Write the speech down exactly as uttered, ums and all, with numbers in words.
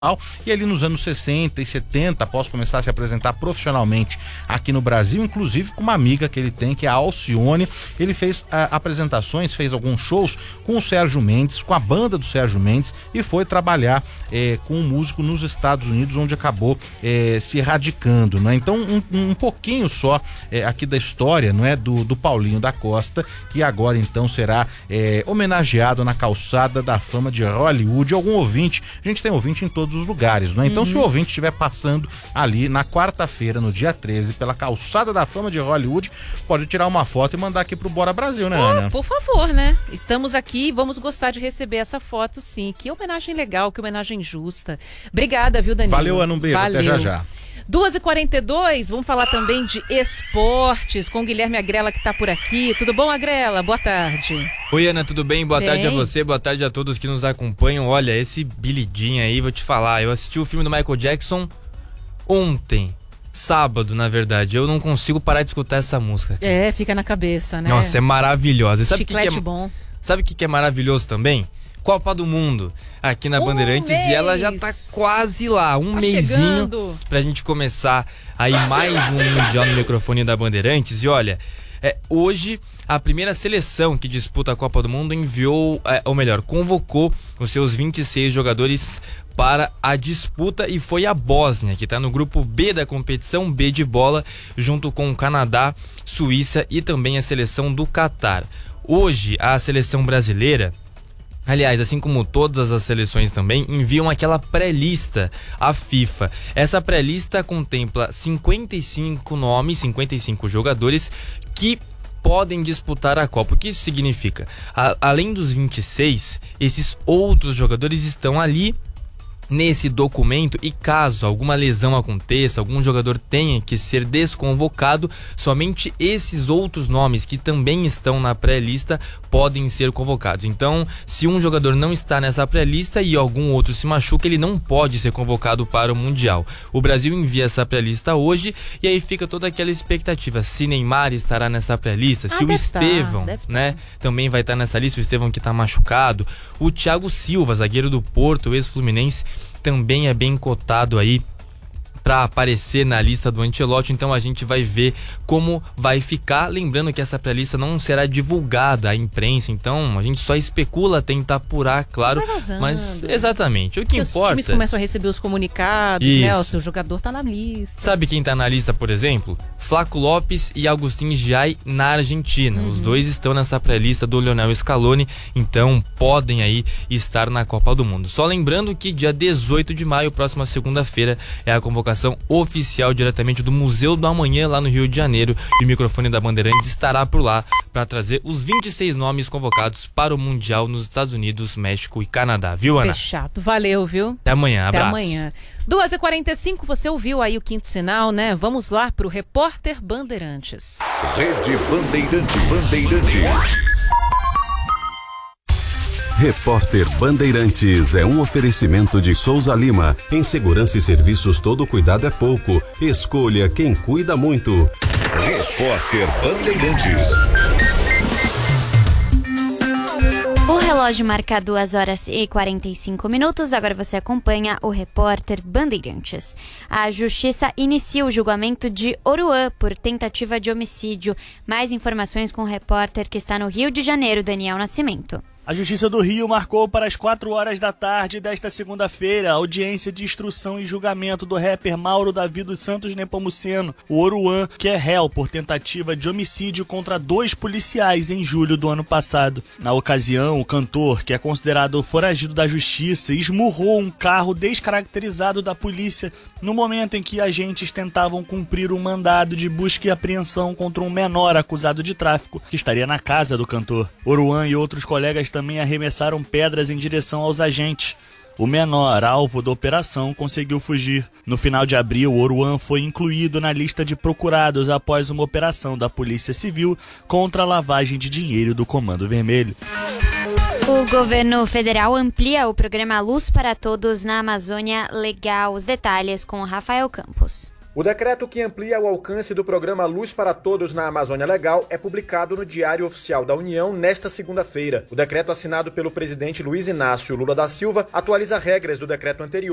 E ali nos anos sessenta e setenta, após começar a se apresentar profissionalmente aqui no Brasil, inclusive com uma amiga que ele tem, que é a Alcione, ele fez ah, apresentações, fez alguns shows com o Sérgio Mendes, com a banda do Sérgio Mendes, e foi trabalhar eh, com um músico nos Estados Unidos, onde acabou eh, se radicando, né? Então um, um pouquinho só eh, aqui da história, não é, do, do Paulinho da Costa, que agora então será eh, homenageado na calçada da fama de Hollywood. Algum ouvinte, a gente tem ouvinte em todos os lugares, né? Então, uhum. se o ouvinte estiver passando ali na quarta-feira, no dia treze, pela calçada da fama de Hollywood, pode tirar uma foto e mandar aqui pro Bora Brasil, né, oh, Ana? Por favor, né? Estamos aqui e vamos gostar de receber essa foto, sim. Que homenagem legal, que homenagem justa. Obrigada, viu, Danilo? Valeu, Ana, um beijo, Valeu. Até já já. duas e quarenta e dois, vamos falar também de esportes com o Guilherme Agrela, que tá por aqui. Tudo bom, Agrela? Boa tarde. Oi, Ana, tudo bem? Boa bem? tarde a você, boa tarde a todos que nos acompanham. Olha, esse Billie Jean aí, vou te falar, eu assisti o filme do Michael Jackson ontem, sábado, na verdade. Eu não consigo parar de escutar essa música. É, fica na cabeça, né? Nossa, é maravilhosa. Sabe Chiclete que que é, bom. Sabe o que, que é maravilhoso também? Copa do Mundo, aqui na um Bandeirantes, mês. E ela já tá quase lá, um tá mesinho chegando. Pra gente começar aí mais um Mundial no microfone da Bandeirantes. E olha, é, hoje a primeira seleção que disputa a Copa do Mundo enviou, é, ou melhor, convocou os seus vinte e seis jogadores para a disputa, e foi a Bósnia, que está no grupo B da competição, B de bola, junto com o Canadá, Suíça e também a seleção do Catar. Hoje a seleção brasileira, aliás, assim como todas as seleções também, enviam aquela pré-lista à FIFA. Essa pré-lista contempla cinquenta e cinco nomes, cinquenta e cinco jogadores que podem disputar a Copa. O que isso significa? A, além dos vinte e seis, esses outros jogadores estão ali nesse documento, e caso alguma lesão aconteça, algum jogador tenha que ser desconvocado, somente esses outros nomes que também estão na pré-lista podem ser convocados. Então, se um jogador não está nessa pré-lista e algum outro se machuca, ele não pode ser convocado para o Mundial. O Brasil envia essa pré-lista hoje, e aí fica toda aquela expectativa, se Neymar estará nessa pré-lista, ah, se o Estevão, tá, né, também vai estar nessa lista, o Estevão que está machucado, o Thiago Silva, zagueiro do Porto, ex-Fluminense, também é bem cotado aí para aparecer na lista do Ancelotti. Então a gente vai ver como vai ficar, lembrando que essa pré-lista não será divulgada à imprensa, então a gente só especula, tenta apurar, claro, mas exatamente, o que Porque importa... Os times começam a receber os comunicados, Isso. né, o seu jogador tá na lista. Sabe quem tá na lista, por exemplo? Flaco Lopes e Agustín Giai na Argentina, uhum. Os dois estão nessa pré-lista do Lionel Scaloni, então podem aí estar na Copa do Mundo. Só lembrando que dia dezoito de maio, próxima segunda-feira, é a convocação oficial diretamente do Museu do Amanhã, lá no Rio de Janeiro, e o microfone da Bandeirantes estará por lá para trazer os vinte e seis nomes convocados para o Mundial nos Estados Unidos, México e Canadá, viu, Ana? Fechado, valeu, viu? Até amanhã, abraço. Até amanhã. duas e quarenta e cinco, você ouviu aí o quinto sinal, né? Vamos lá pro Repórter Bandeirantes. Rede Bandeirantes. Bandeirantes. Repórter Bandeirantes é um oferecimento de Souza Lima. Em segurança e serviços, todo cuidado é pouco. Escolha quem cuida muito. Repórter Bandeirantes. O relógio marca duas horas e quarenta e cinco minutos. Agora você acompanha o Repórter Bandeirantes. A Justiça inicia o julgamento de Oruan por tentativa de homicídio. Mais informações com o repórter que está no Rio de Janeiro, Daniel Nascimento. A Justiça do Rio marcou para as quatro horas da tarde desta segunda-feira a audiência de instrução e julgamento do rapper Mauro Davi dos Santos Nepomuceno, o Oruan, que é réu por tentativa de homicídio contra dois policiais em julho do ano passado. Na ocasião, o cantor, que é considerado foragido da Justiça, esmurrou um carro descaracterizado da polícia no momento em que agentes tentavam cumprir um mandado de busca e apreensão contra um menor acusado de tráfico que estaria na casa do cantor. Oruan e outros colegas também arremessaram pedras em direção aos agentes. O menor, alvo da operação, conseguiu fugir. No final de abril, Oruan foi incluído na lista de procurados após uma operação da Polícia Civil contra a lavagem de dinheiro do Comando Vermelho. O governo federal amplia o programa Luz para Todos na Amazônia Legal. Os detalhes com Rafael Campos. O decreto que amplia o alcance do programa Luz para Todos na Amazônia Legal é publicado no Diário Oficial da União nesta segunda-feira. O decreto assinado pelo presidente Luiz Inácio Lula da Silva atualiza regras do decreto anterior